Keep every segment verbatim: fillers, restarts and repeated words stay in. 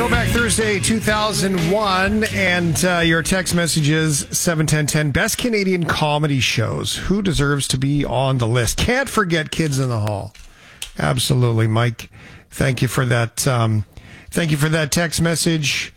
Throwback Thursday two thousand one, and uh, your text messages seven ten ten. Best Canadian comedy shows. Who deserves to be on the list? Can't forget Kids in the Hall. Absolutely, Mike. Thank you for that. Um, thank you for that text message.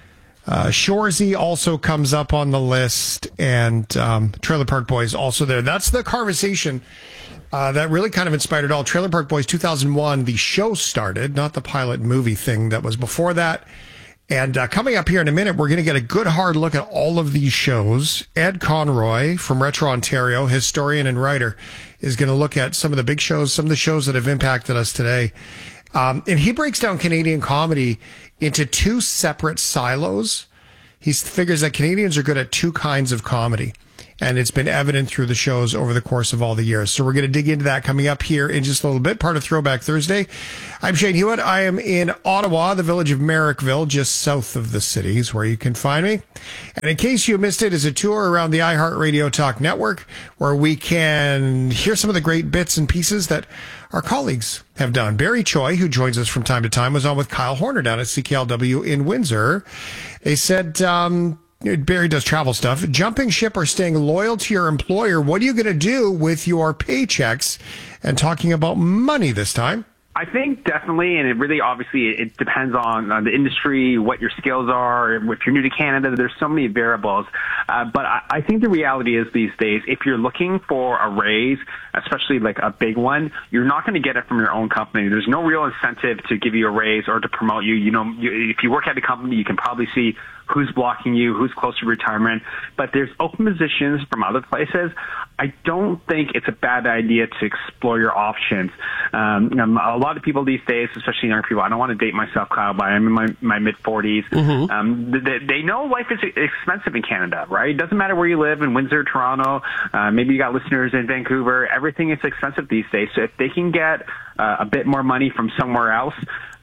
Uh, Shoresy also comes up on the list, and um, Trailer Park Boys also there. That's the conversation uh, that really kind of inspired it all. Trailer Park Boys two thousand one, the show started, not the pilot movie thing that was before that. And uh, coming up here in a minute, we're going to get a good hard look at all of these shows. Ed Conroy from Retro Ontario, historian and writer, is going to look at some of the big shows, some of the shows that have impacted us today. Um, and he breaks down Canadian comedy into two separate silos. He figures that Canadians are good at two kinds of comedy, and it's been evident through the shows over the course of all the years. So we're going to dig into that coming up here in just a little bit, part of Throwback Thursday. I'm Shane Hewitt. I am in Ottawa, the village of Merrickville, just south of the city is where you can find me. And in case you missed it, is a tour around the iHeartRadio Talk Network, where we can hear some of the great bits and pieces that our colleagues have done. Barry Choi, who joins us from time to time, was on with Kyle Horner down at C K L W in Windsor. They said, um, Barry does travel stuff. Jumping ship or staying loyal to your employer. What are you going to do with your paychecks? And talking about money this time. I think definitely, and it really obviously it depends on, on the industry, what your skills are. If you're new to Canada, there's so many variables. Uh, but I, I think the reality is these days, if you're looking for a raise, especially like a big one, you're not going to get it from your own company. There's no real incentive to give you a raise or to promote you. You know, you, if you work at a company, you can probably see who's blocking you, who's close to retirement. But there's open positions from other places. I don't think it's a bad idea to explore your options. Um, a lot of people these days, especially young people, I don't want to date myself, Kyle, but I'm in my, my mid-forties. Mm-hmm. Um, they, they know life is expensive in Canada, right? It doesn't matter where you live, in Windsor, Toronto, uh, maybe you got listeners in Vancouver. Everything is expensive these days. So if they can get uh, a bit more money from somewhere else,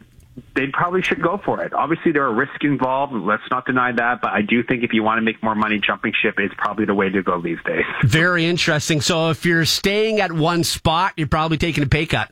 they probably should go for it. Obviously, there are risks involved. Let's not deny that. But I do think if you want to make more money, jumping ship is probably the way to go these days. Very interesting. So if you're staying at one spot, you're probably taking a pay cut.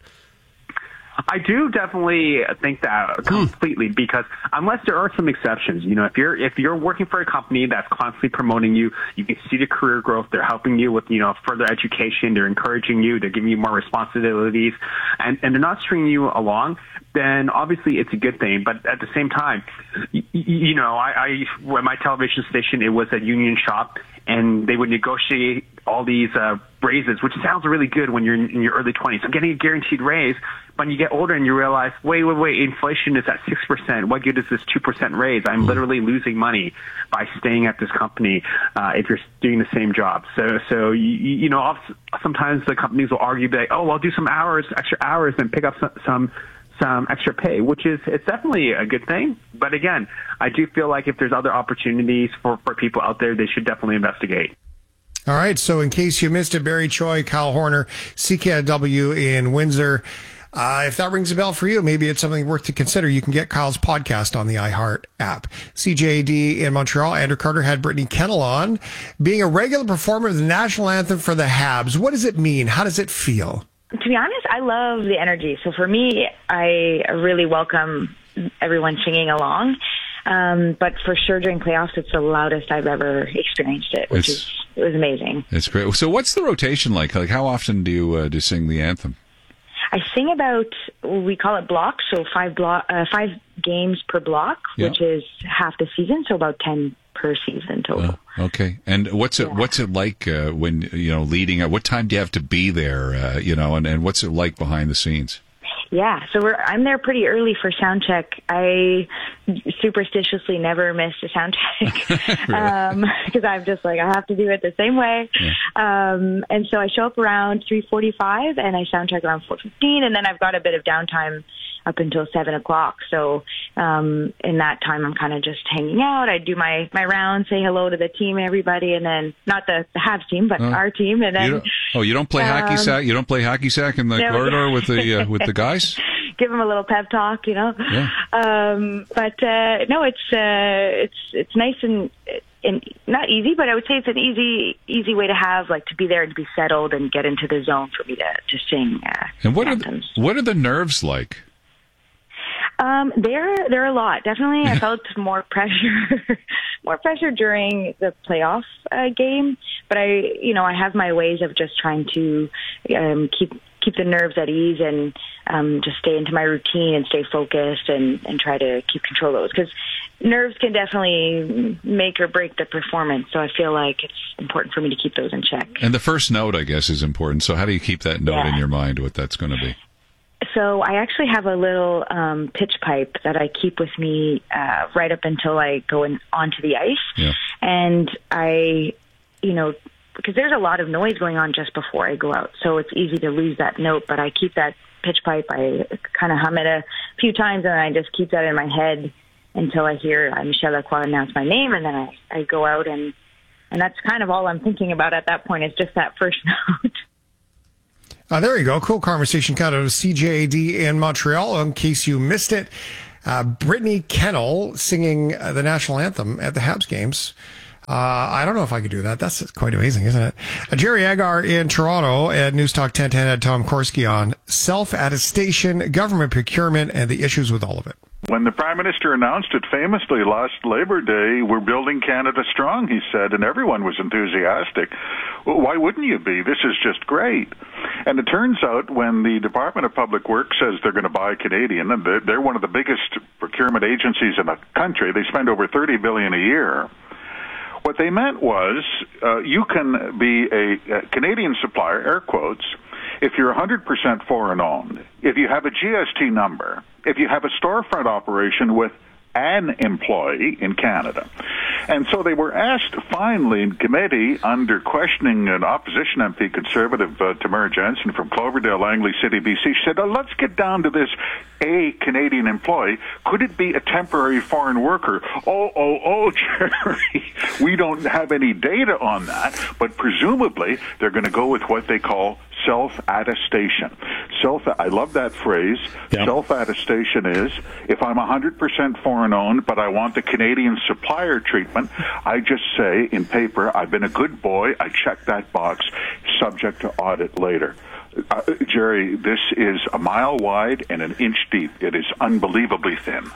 I do definitely think that completely, because unless there are some exceptions, you know, if you're if you're working for a company that's constantly promoting you, you can see the career growth. They're helping you with, you know, further education. They're encouraging you. They're giving you more responsibilities, and and they're not stringing you along. Then obviously it's a good thing. But at the same time, you, you know, I, I at my television station, it was a union shop, and they would negotiate all these uh, raises, which sounds really good when you're in, in your early twenties. I'm getting a guaranteed raise. When you get older and you realize, wait, wait, wait, inflation is at six percent. What good is this two percent raise? I'm mm. literally losing money by staying at this company uh, if you're doing the same job. So, so you, you know, sometimes the companies will argue that, oh, I'll do some hours, extra hours, and pick up some, some some extra pay, which is it's definitely a good thing. But again, I do feel like if there's other opportunities for, for people out there, they should definitely investigate. All right, so in case you missed it, Barry Choi, Kyle Horner, C K L W in Windsor. Uh, if that rings a bell for you, maybe it's something worth to consider. You can get Kyle's podcast on the iHeart app. C J D in Montreal, Andrew Carter had Brittany Kennel on. Being a regular performer of the national anthem for the Habs, what does it mean? How does it feel? To be honest, I love the energy. So for me, I really welcome everyone singing along. Um, but for sure during playoffs, it's the loudest I've ever experienced it, which it's, is it was amazing. It's great. So what's the rotation like? Like how often do you uh, do you sing the anthem? I sing about, we call it blocks, so five block, uh, five games per block, yeah. which is half the season, so about ten per season total. Uh, okay. And what's it yeah. what's it like uh, when, you know, leading up? What time do you have to be there, uh, you know, and, and what's it like behind the scenes? Yeah, so we're, I'm there pretty early for sound check. I superstitiously never miss a sound check because um, I'm just like, I have to do it the same way. Yeah. Um, and so I show up around three forty-five and I sound check around four fifteen, and then I've got a bit of downtime up until seven o'clock. So um, in that time, I'm kind of just hanging out. I do my, my rounds, say hello to the team, everybody, and then not the, the Habs team, but uh, our team. And then you oh, you don't play um, hacky sack? You don't play hacky sack in the no, corridor with the uh, with the guys? Give them a little pep talk, you know. Yeah. Um, but uh, no, it's uh, it's it's nice and. And not easy, but I would say it's an easy, easy way to have, like, to be there and to be settled and get into the zone for me to, to sing. Uh, and what anthems. are the, what are the nerves like? Um, there, there are a lot. Definitely, I felt more pressure, more pressure during the playoff uh, game. But I, you know, I have my ways of just trying to um, keep keep the nerves at ease and um, just stay into my routine and stay focused and, and try to keep control of those, because nerves can definitely make or break the performance. So I feel like it's important for me to keep those in check. And the first note, I guess, is important. So how do you keep that note yeah. in your mind, what that's going to be? So I actually have a little um, pitch pipe that I keep with me uh, right up until I go in, onto the ice. Yeah. And I, you know, because there's a lot of noise going on just before I go out. So it's easy to lose that note, but I keep that pitch pipe. I kind of hum it a few times, and I just keep that in my head until I hear uh, Michelle Lacroix announce my name, and then I, I go out, and, and that's kind of all I'm thinking about at that point is just that first note. Uh, there you go. Cool conversation kind of C J A D in Montreal. In case you missed it, uh, Brittany Kennel singing uh, the national anthem at the Habs games. Uh, I don't know if I could do that. That's quite amazing, isn't it? Uh, Jerry Agar in Toronto at News Talk ten ten had Tom Korski on self-attestation, government procurement, and the issues with all of it. When the Prime Minister announced it famously last Labor Day, we're building Canada strong, he said, and everyone was enthusiastic. Well, why wouldn't you be? This is just great. And it turns out when the Department of Public Works says they're going to buy Canadian, and they're, they're one of the biggest procurement agencies in the country, they spend over thirty billion dollars a year. What they meant was uh, you can be a, a Canadian supplier, air quotes, if you're one hundred percent foreign owned, if you have a G S T number, if you have a storefront operation with an employee in Canada. And so they were asked finally in committee under questioning an opposition M P, Conservative uh, Tamara Jensen from Cloverdale, Langley City, B C. She said, oh, let's get down to this a Canadian employee. Could it be a temporary foreign worker? Oh, oh, oh, Jerry, we don't have any data on that, but presumably they're going to go with what they call self-attestation. Self, I love that phrase. Yep. Self-attestation is, if I'm one hundred percent foreign-owned, but I want the Canadian supplier treatment, I just say in paper, I've been a good boy, I check that box, subject to audit later. Uh, Jerry, this is a mile wide and an inch deep. It is unbelievably thin.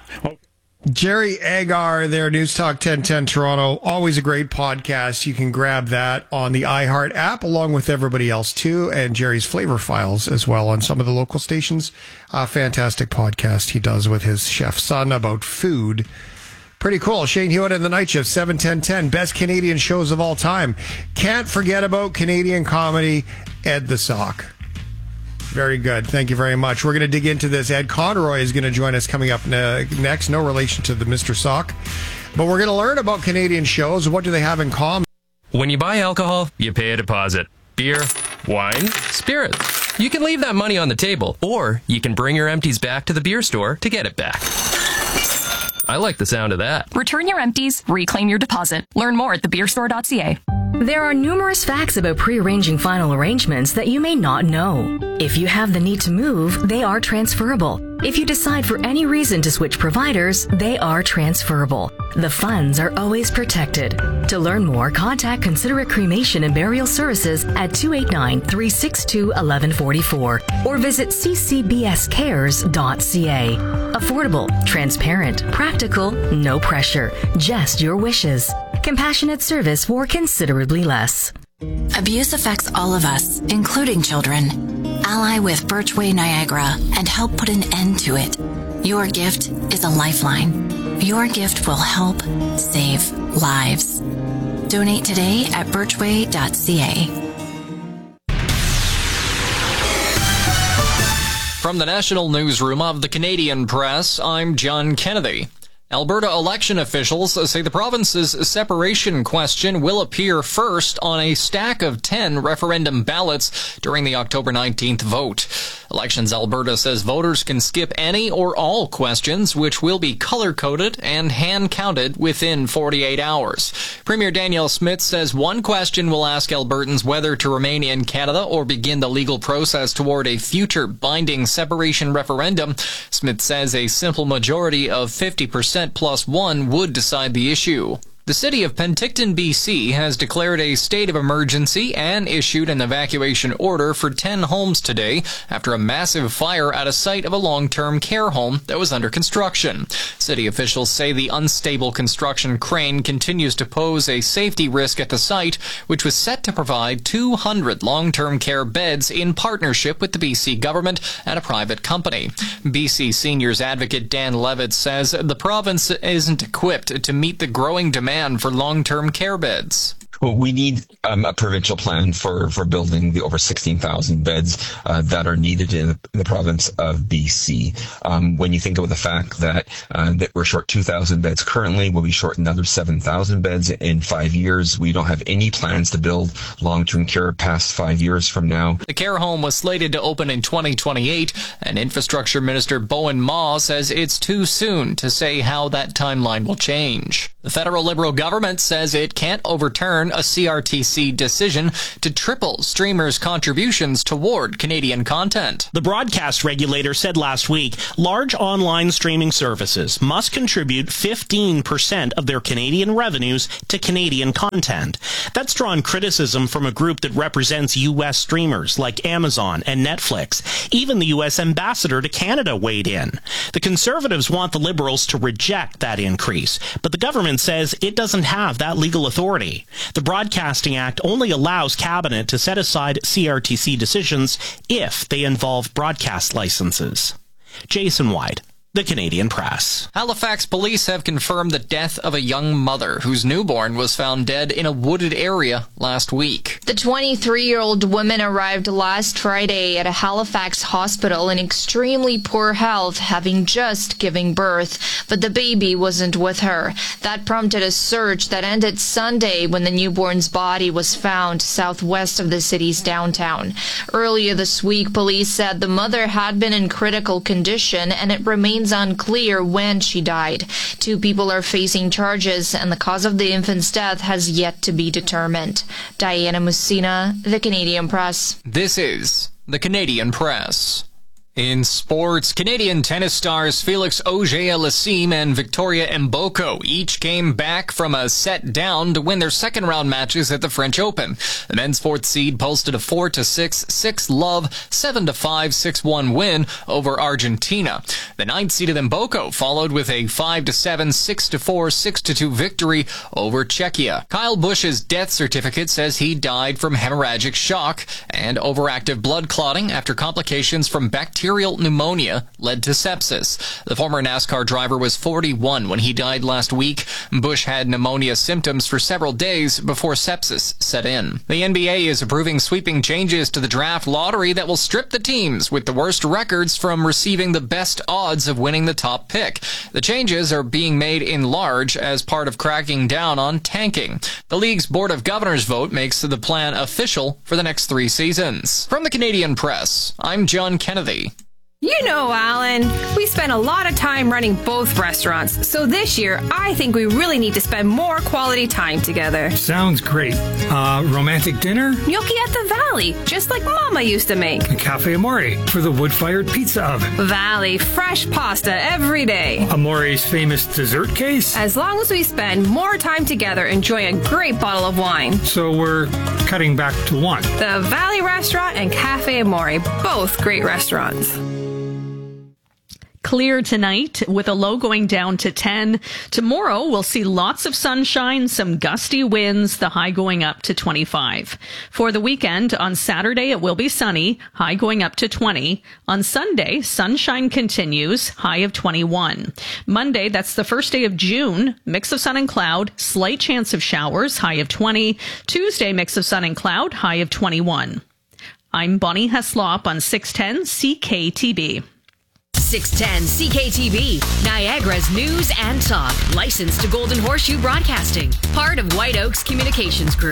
Jerry Agar there, News Talk ten ten Toronto. Always a great podcast. You can grab that on the iHeart app along with everybody else too, and Jerry's Flavor Files as well on some of the local stations. A fantastic podcast he does with his chef son about food. Pretty cool. Shane Hewitt and the Night Shift, seven ten ten, best Canadian shows of all time. Can't forget about Canadian comedy, Ed the Sock. Very good. Thank you very much. We're going to dig into this. Ed Conroy is going to join us coming up ne- next. No relation to the Mister Sock. But we're going to learn about Canadian shows. What do they have in common? When you buy alcohol, you pay a deposit. Beer, wine, spirits. You can leave that money on the table, or you can bring your empties back to the beer store to get it back. I like the sound of that. Return your empties, reclaim your deposit. Learn more at the beer store dot c a. There are numerous facts about pre-arranging final arrangements that you may not know. If you have the need to move, they are transferable. If you decide for any reason to switch providers, they are transferable. The funds are always protected. To learn more, contact Considerate Cremation and Burial Services at two eight nine, three six two, one one four four or visit c c b s cares dot c a. Affordable, transparent, practical, no pressure, just your wishes. Compassionate service for considerably less. Abuse affects all of us, including children. Ally with Birchway Niagara and help put an end to it. Your gift is a lifeline. Your gift will help save lives. Donate today at birchway dot c a. From the National Newsroom of the Canadian Press, I'm John Kennedy. Alberta election officials say the province's separation question will appear first on a stack of ten referendum ballots during the October nineteenth vote. Elections Alberta says voters can skip any or all questions, which will be color-coded and hand-counted within forty-eight hours. Premier Danielle Smith says one question will ask Albertans whether to remain in Canada or begin the legal process toward a future binding separation referendum. Smith says a simple majority of fifty percent plus one would decide the issue. The city of Penticton, B C has declared a state of emergency and issued an evacuation order for ten homes today after a massive fire at a site of a long-term care home that was under construction. City officials say the unstable construction crane continues to pose a safety risk at the site, which was set to provide two hundred long-term care beds in partnership with the B C government and a private company. B C Seniors Advocate Dan Levitt says the province isn't equipped to meet the growing demand for long-term care beds. Well, we need um, a provincial plan for, for building the over sixteen thousand beds uh, that are needed in the, in the province of B C. Um, when you think of the fact that, uh, that we're short two thousand beds currently, we'll be short another seven thousand beds in five years. We don't have any plans to build long-term care past five years from now. The care home was slated to open in twenty twenty-eight, and Infrastructure Minister Bowen Ma says it's too soon to say how that timeline will change. The federal Liberal government says it can't overturn a C R T C decision to triple streamers' contributions toward Canadian content. The broadcast regulator said last week large online streaming services must contribute fifteen percent of their Canadian revenues to Canadian content. That's drawn criticism from a group that represents U S streamers like Amazon and Netflix. Even the U S ambassador to Canada weighed in. The Conservatives want the Liberals to reject that increase, but the government says it doesn't have that legal authority. The Broadcasting Act only allows Cabinet to set aside C R T C decisions if they involve broadcast licenses. Jason White, The Canadian Press. Halifax police have confirmed the death of a young mother whose newborn was found dead in a wooded area last week. The twenty-three-year-old woman arrived last Friday at a Halifax hospital in extremely poor health, having just given birth, but the baby wasn't with her. That prompted a search that ended Sunday when the newborn's body was found southwest of the city's downtown. Earlier this week, police said the mother had been in critical condition and it remains unclear when she died. Two people are facing charges, and the cause of the infant's death has yet to be determined. Diana Musina, The Canadian Press. This is The Canadian Press. In sports, Canadian tennis stars Felix Auger-Aliassime and Victoria Mboko each came back from a set down to win their second round matches at the French Open. The men's fourth seed posted a four to six, six love, seven to five, six one win over Argentina. The ninth seeded Mboko followed with a five to seven, six to four, six to two victory over Czechia. Kyle Busch's death certificate says he died from hemorrhagic shock and overactive blood clotting after complications from bacterial pneumonia led to sepsis. The former NASCAR driver was forty-one when he died last week. Busch had pneumonia symptoms for several days before sepsis set in. The N B A is approving sweeping changes to the draft lottery that will strip the teams with the worst records from receiving the best odds of winning the top pick. The changes are being made in large as part of cracking down on tanking. The league's Board of Governors vote makes the plan official for the next three seasons. From the Canadian Press, I'm John Kennedy. You know, Alan, we spend a lot of time running both restaurants, so this year I think we really need to spend more quality time together. Sounds great. Uh, romantic dinner? Gnocchi at the Valley, just like Mama used to make. A Cafe Amore for the wood-fired pizza oven. Valley, fresh pasta every day. Amore's famous dessert case? As long as we spend more time together enjoying a great bottle of wine. So we're cutting back to one. The Valley Restaurant and Cafe Amore, both great restaurants. Clear tonight with a low going down to ten. Tomorrow we'll see lots of sunshine, some gusty winds, the high going up to twenty-five. For the weekend, on Saturday it will be sunny, high going up to twenty. On Sunday, sunshine continues, high of twenty-one. Monday, that's the first day of June, mix of sun and cloud, slight chance of showers, high of twenty. Tuesday, mix of sun and cloud, high of twenty-one. I'm Bonnie Heslop on six ten C K T B. six ten C K T B, Niagara's news and talk. Licensed to Golden Horseshoe Broadcasting. Part of White Oaks Communications Group.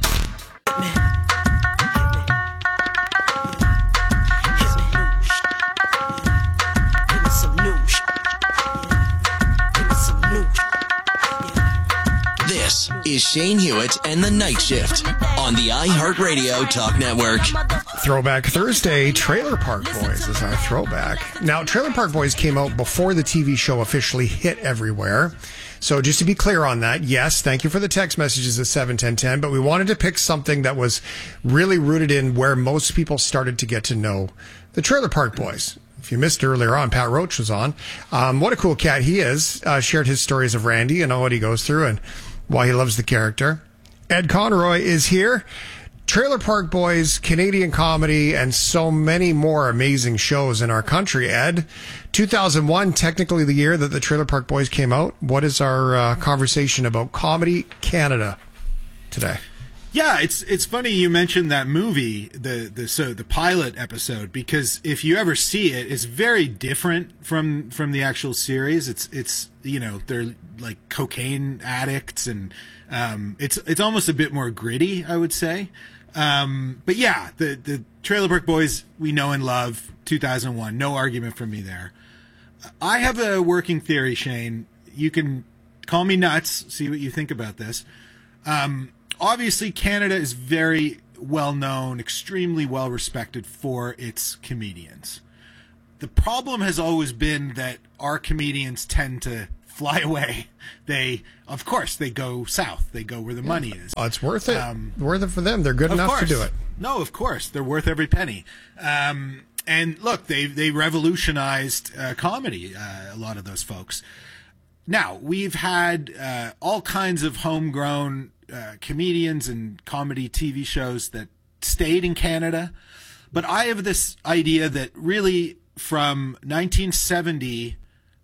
This is Shane Hewitt and the Night Shift on the iHeartRadio Talk Network. Throwback Thursday, Trailer Park Boys is our throwback. Now, Trailer Park Boys came out before the T V show officially hit everywhere. So just to be clear on that, yes, thank you for the text messages at seven ten ten, but we wanted to pick something that was really rooted in where most people started to get to know the Trailer Park Boys. If you missed earlier on, Pat Roach was on. Um, what a cool cat he is. Uh, shared his stories of Randy and what he goes through and why he loves the character. Ed Conroy is here. Trailer Park Boys, Canadian comedy, and so many more amazing shows in our country. Ed, two thousand one, technically the year that the Trailer Park Boys came out. What is our uh, conversation about Comedy Canada today? Yeah, it's it's funny you mentioned that movie, the the so the pilot episode, because if you ever see it, it's very different from from the actual series. It's it's you know they're like cocaine addicts, and um, it's it's almost a bit more gritty, I would say. Um, but yeah, the the Trailer Park Boys we know and love, two thousand one, no argument from me there. I have a working theory, Shane. You can call me nuts, see what you think about this. Um, Obviously, Canada is very well known, extremely well respected for its comedians. The problem has always been that our comedians tend to fly away. They, of course, they go south. They go where the money is. Oh, it's worth it. Um, worth it for them. They're good enough course. to do it. No, of course. They're worth every penny. Um, and look, they, they revolutionized uh, comedy, uh, a lot of those folks. Now, we've had uh, all kinds of homegrown Uh, comedians and comedy T V shows that stayed in Canada. But I have this idea that really from nineteen seventy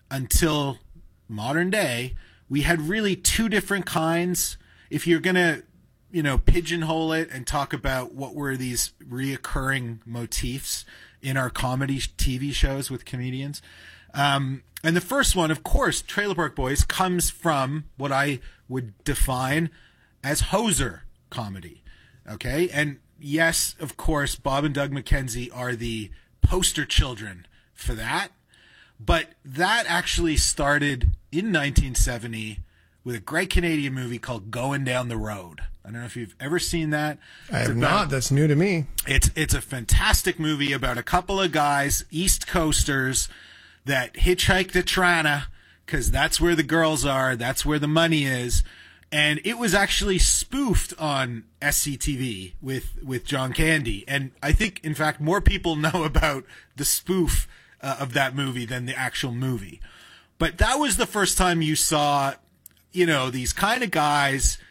until modern day, we had really two different kinds. If you're going to, you know, pigeonhole it and talk about what were these reoccurring motifs in our comedy T V shows with comedians. Um, and the first one, of course, Trailer Park Boys, comes from what I would define as hoser comedy. Okay? And yes, of course, Bob and Doug McKenzie are the poster children for that. But that actually started in nineteen seventy with a great Canadian movie called Going Down the Road. I don't know if you've ever seen that. I It's have about- not. That's new to me. It's it's a fantastic movie about a couple of guys, East Coasters, that hitchhike to Toronto because that's where the girls are, that's where the money is. And it was actually spoofed on S C T V with, with John Candy. And I think, in fact, more people know about the spoof uh, of that movie than the actual movie. But that was the first time you saw, you know, these kind of guys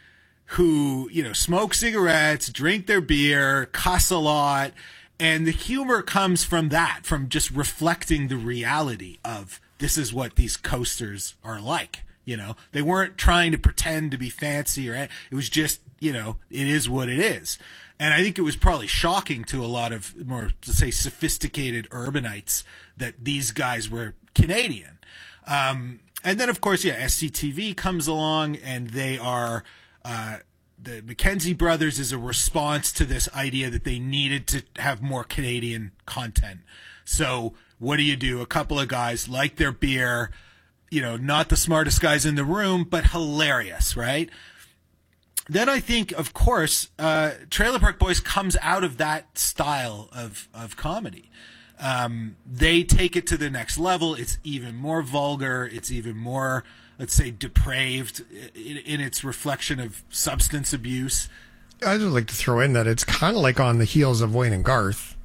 who, you know, smoke cigarettes, drink their beer, cuss a lot. And the humor comes from that, from just reflecting the reality of this is what these coasters are like. You know, they weren't trying to pretend to be fancy or it was just, you know, it is what it is. And I think it was probably shocking to a lot of more, to say, sophisticated urbanites that these guys were Canadian. Um, and then, of course, yeah, S C T V comes along and they are, uh, the McKenzie brothers is a response to this idea that they needed to have more Canadian content. So what do you do? A couple of guys like their beer, you know, not the smartest guys in the room, but hilarious, right? Then I think, of course, uh, Trailer Park Boys comes out of that style of, of comedy. Um, they take it to the next level. It's even more vulgar. It's even more, let's say, depraved in, in its reflection of substance abuse. I'd just like to throw in that it's kind of like on the heels of Wayne and Garth,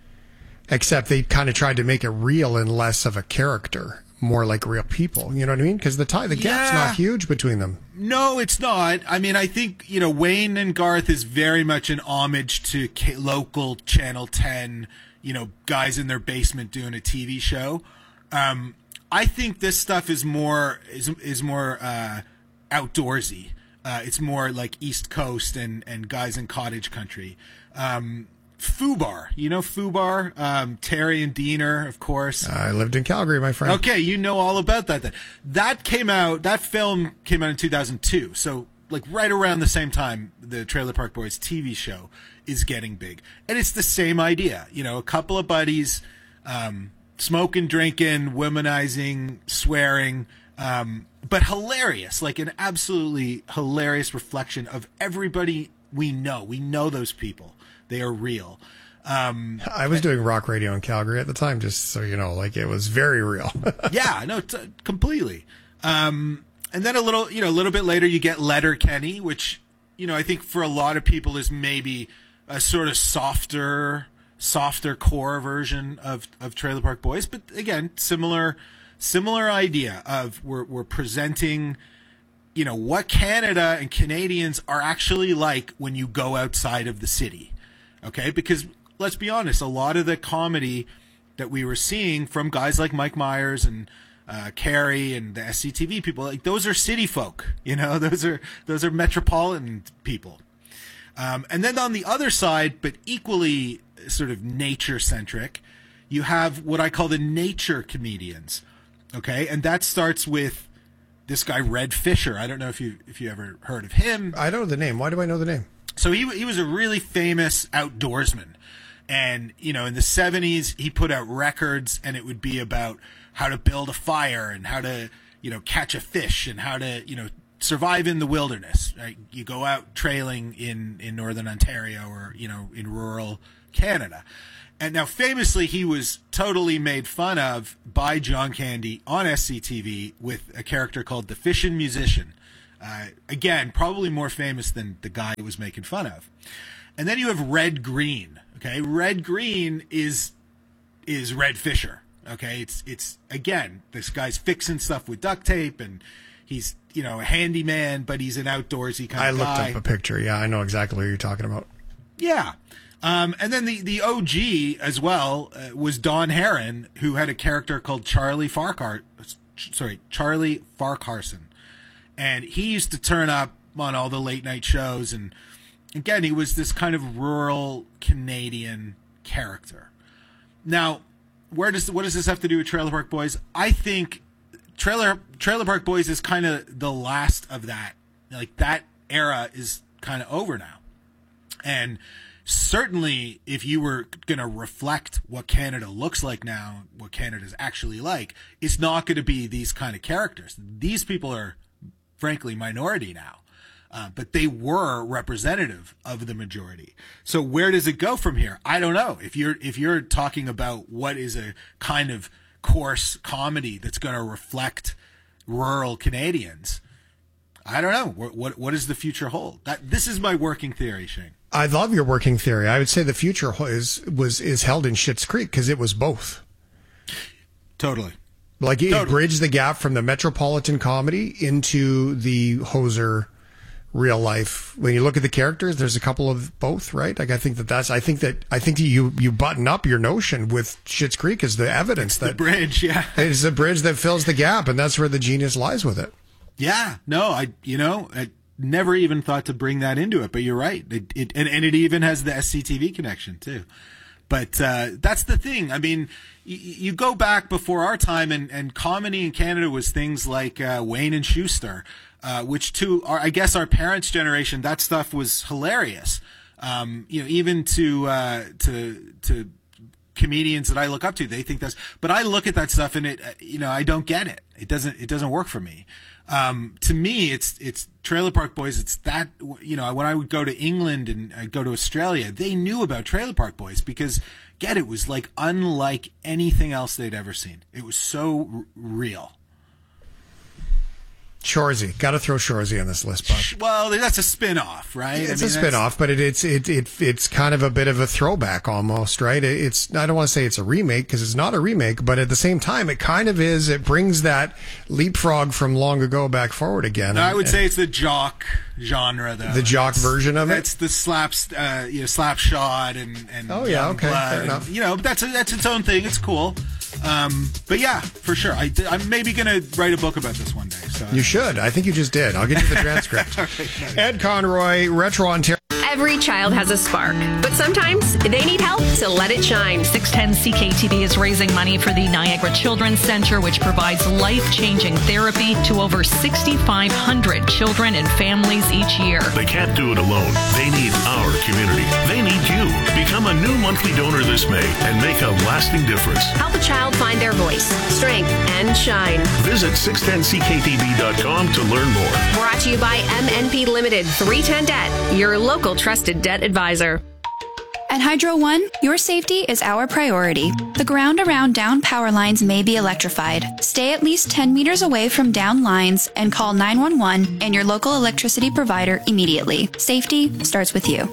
except they kind of tried to make it real and less of a character. More like real people, you know what I mean? Because the tie, the gap's Yeah. not huge between them. No, it's not. I mean, I think, you know, Wayne and Garth is very much an homage to K- local Channel ten, you know, guys in their basement doing a T V show. Um, I think this stuff is more is is more uh, outdoorsy. Uh, it's more like East Coast and, and guys in cottage country. Um, Fubar, you know Fubar, um, Terry and Diener, of course. I lived in Calgary, my friend. Okay, you know all about that then. That came out, that film came out in two thousand two. So, like, right around the same time the Trailer Park Boys T V show is getting big. And it's the same idea. You know, a couple of buddies, um, smoking, drinking, womanizing, swearing, um, but hilarious. Like, an absolutely hilarious reflection of everybody we know. We know those people. They are real. Um, I was doing rock radio in Calgary at the time, just so you know, like it was very real. yeah, no, t- completely. Um, and then a little, you know, a little bit later, you get Letterkenny, which, you know, I think for a lot of people is maybe a sort of softer, softer core version of, of Trailer Park Boys. But again, similar, similar idea of we're we're presenting, you know, what Canada and Canadians are actually like when you go outside of the city. Okay, because let's be honest, a lot of the comedy that we were seeing from guys like Mike Myers and uh, Carrie and the S C T V people, like those are city folk, you know, those are those are metropolitan people. Um, and then on the other side, but equally sort of nature centric, you have what I call the nature comedians. Okay, and that starts with this guy Red Fisher. I don't know if you if you ever heard of him. I know the name. Why do I know the name? So he he was a really famous outdoorsman. And, you know, in the seventies, he put out records, and it would be about how to build a fire and how to, you know, catch a fish and how to, you know, survive in the wilderness. Right? You go out trailing in, in northern Ontario or, you know, in rural Canada. And now, famously, he was totally made fun of by John Candy on S C T V with a character called the Fishin' Musician. Uh, again, probably more famous than the guy he was making fun of. And then you have Red Green. Okay, Red Green is is Red Fisher. Okay, it's it's again, this guy's fixing stuff with duct tape, and he's, you know, a handyman, but he's an outdoorsy kind I of guy. looked up a picture. Yeah, I know exactly what you're talking about. Yeah, um, and then the the O G as well uh, was Don Herron, who had a character called Charlie Farquhar. Sorry, Charlie Farquharson, and he used to turn up on all the late night shows and. Again, he was this kind of rural Canadian character. Now, where does what does this have to do with Trailer Park Boys? I think Trailer Trailer Park Boys is kind of the last of that. Like, that era is kind of over now. And certainly, if you were going to reflect what Canada looks like now, what Canada's actually like, it's not going to be these kind of characters. These people are, frankly, minority now. Uh, but they were representative of the majority. So where does it go from here? I don't know. If you're if you're talking about what is a kind of coarse comedy that's going to reflect rural Canadians, I don't know. What what, what does the future hold? That this is my working theory, Shane. I love your working theory. I would say the future is was is held in Schitt's Creek because it was both. Totally. Like it totally. bridged the gap from the metropolitan comedy into the Hoser real life. When you look at the characters, there's a couple of both, right? Like I think that that's, I think that, I think that you, you button up your notion with Schitt's Creek as the evidence that the bridge, yeah. It's the bridge that fills the gap, and that's where the genius lies with it. Yeah, no, I, you know, I never even thought to bring that into it, but you're right. It, it and, and it even has the S C T V connection too. But uh, that's the thing. I mean, you, you go back before our time, and, and comedy in Canada was things like uh, Wayne and Schuster. Uh, which to our, I guess our parents' generation, that stuff was hilarious. Um, you know, even to uh, to to comedians that I look up to, they think that's. But I look at that stuff and it, you know, I don't get it. It doesn't it doesn't work for me. Um, to me, it's it's Trailer Park Boys. It's that, you know, when I would go to England and I'd go to Australia, they knew about Trailer Park Boys because, get it was like unlike anything else they'd ever seen. It was so r- real. Shoresy. Got to throw Shoresy on this list, Bob. Well, that's a spin-off, right? It's I mean, a spin-off, but it, it's it, it it's kind of a bit of a throwback almost, right? It, it's I don't want to say it's a remake because it's not a remake, but at the same time, it kind of is. It brings that leapfrog from long ago back forward again. No, and, I would say it's the jock genre, though. The jock it's, version of it. It's the slaps, uh, you know, slap shot and and oh yeah, okay, fair and, enough. You know, that's a, that's its own thing. It's cool. Um, but yeah, for sure. I, I'm maybe going to write a book about this one day. So you should. I think you just did. I'll get you the transcript. Right, Ed Conroy, Retro Ontario. Every child has a spark, but sometimes they need help to let it shine. six ten C K T V is raising money for the Niagara Children's Center, which provides life-changing therapy to over sixty-five hundred children and families each year. They can't do it alone. They need our community. They need you. Become a new monthly donor this May and make a lasting difference. Help a child find their voice, strength, and shine. Visit six ten C K T V dot com to learn more. Brought to you by M N P Limited, three ten Debt, your local trusted debt advisor. At Hydro One, your safety is our priority. The ground around down power lines may be electrified. Stay at least ten meters away from down lines and call nine one one and your local electricity provider immediately. Safety starts with you.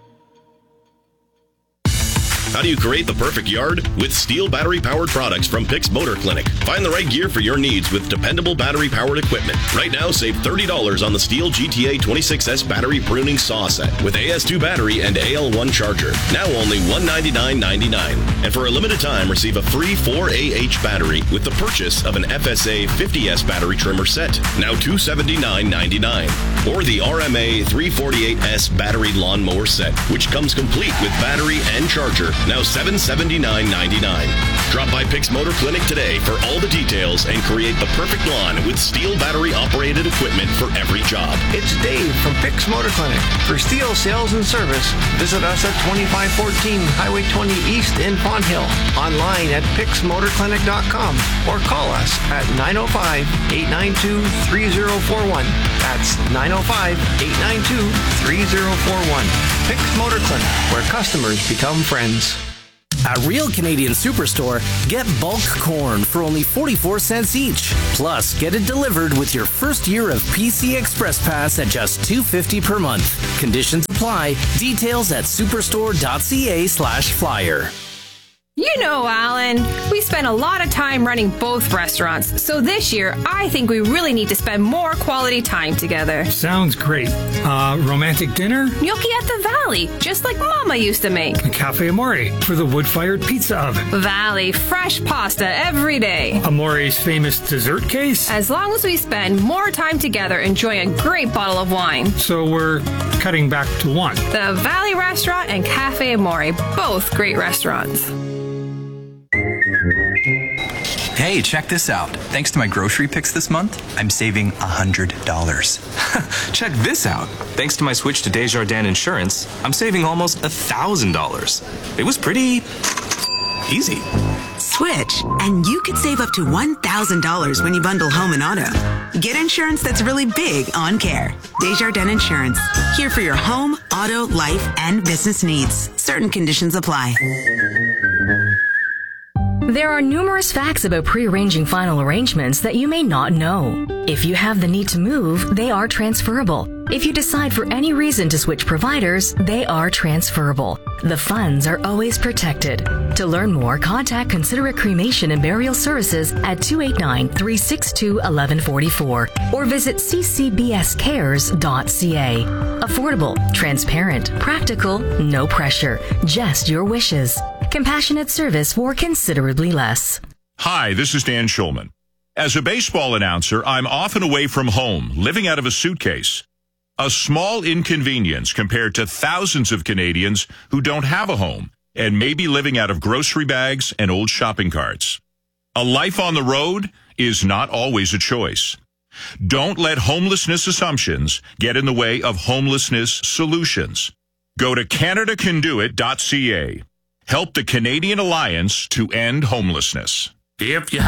How do you create the perfect yard? With Steel battery-powered products from Pix Motor Clinic. Find the right gear for your needs with dependable battery-powered equipment. Right now, save thirty dollars on the Steel G T A twenty-six S battery pruning saw set with A S two battery and A L one charger. Now only one hundred ninety-nine ninety-nine. And for a limited time, receive a free four A H battery with the purchase of an F S A fifty S battery trimmer set. Now two hundred seventy-nine ninety-nine. Or the R M A three forty-eight S battery lawnmower set, which comes complete with battery and charger. Now seven hundred seventy-nine ninety-nine. Drop by Pix Motor Clinic today for all the details and create the perfect lawn with Steel battery-operated equipment for every job. It's Dave from Pix Motor Clinic. For Steel sales and service, visit us at twenty-five fourteen Highway twenty East in Pond Hill. Online at pix motor clinic dot com or call us at nine oh five, eight nine two, three oh four one. That's nine oh five, eight nine two, three oh four one. Pix Motor Clinic, where customers become friends. At Real Canadian Superstore, get bulk corn for only forty-four cents each. Plus, get it delivered with your first year of P C Express Pass at just two dollars and fifty cents per month. Conditions apply. Details at superstore.ca slash flyer. You know, Alan, we spend a lot of time running both restaurants, so this year I think we really need to spend more quality time together. Sounds great. Uh, romantic dinner? Gnocchi at the Valley, just like Mama used to make. Cafe Amore for the wood-fired pizza oven. Valley, fresh pasta every day. Amore's famous dessert case? As long as we spend more time together enjoying a great bottle of wine. So we're cutting back to one. The Valley Restaurant and Cafe Amore, both great restaurants. Hey, check this out. Thanks to my grocery picks this month, I'm saving one hundred dollars. Check this out. Thanks to my switch to Desjardins Insurance, I'm saving almost one thousand dollars. It was pretty easy. Switch, and you could save up to one thousand dollars when you bundle home and auto. Get insurance that's really big on care. Desjardins Insurance. Here for your home, auto, life, and business needs. Certain conditions apply. There are numerous facts about pre-arranging final arrangements that you may not know. If you have the need to move, they are transferable. If you decide for any reason to switch providers, they are transferable. The funds are always protected. To learn more, contact Considerate Cremation and Burial Services at two eight nine, three six two, one one four four or visit c c b s cares dot c a. Affordable, transparent, practical, no pressure, just your wishes. Compassionate service for considerably less. Hi, this is Dan Schulman. As a baseball announcer, I'm often away from home, living out of a suitcase. A small inconvenience compared to thousands of Canadians who don't have a home and may be living out of grocery bags and old shopping carts. A life on the road is not always a choice. Don't let homelessness assumptions get in the way of homelessness solutions. Go to canada can do it dot c a. Help the Canadian Alliance to End Homelessness. If you